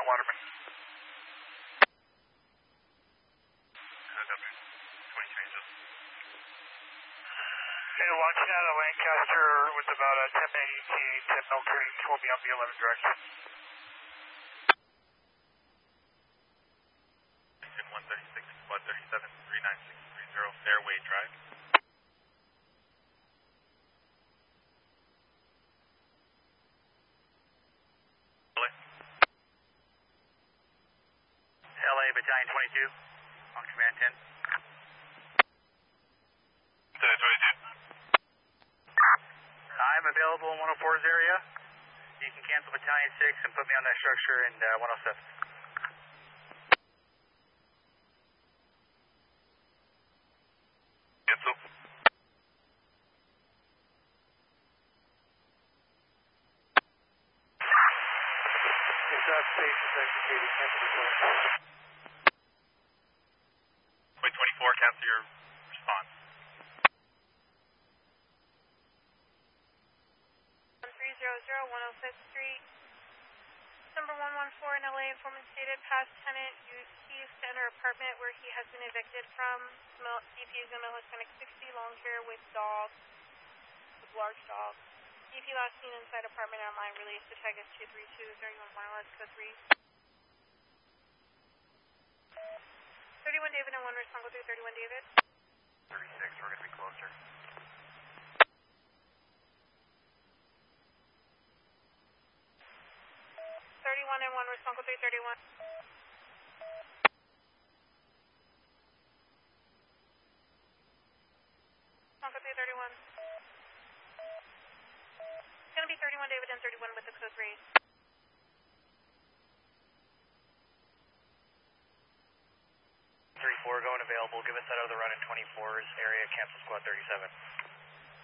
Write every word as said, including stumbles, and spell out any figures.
Waterman. W, twenty changes. Okay, launching out of Lancaster with about a ten eighty T, ten mil turning, we'll be on B eleven direction. one thirty-six, one thirty-seven, three nine six three zero, Fairway Drive. L A Battalion twenty-two, on command ten. Battalion twenty-two. I'm available in one oh four's area. You can cancel Battalion six and put me on that structure in uh, one oh seven. Cancel. Aircraft space is executed, cancel deployment. Point twenty-four, cancel your response. one three zero zero, one oh fifth Street. Number one one four in L A, informant stated past tenant used keys to enter apartment where he has been evicted from. D P is in a Hispanic sixty, long hair with dog, with large dog. D P last seen inside apartment online release. The tag is two three two, thirty-one miles, code three. thirty-one David and one respond, go through thirty-one David. thirty-six, we're going to be closer. thirty-one and one respond, go through thirty-one. Respond, go through thirty-one. It's going to be thirty-one David and thirty-one with the code three. three four going available. Give us that other run in twenty-four's area. Cancel squad thirty-seven.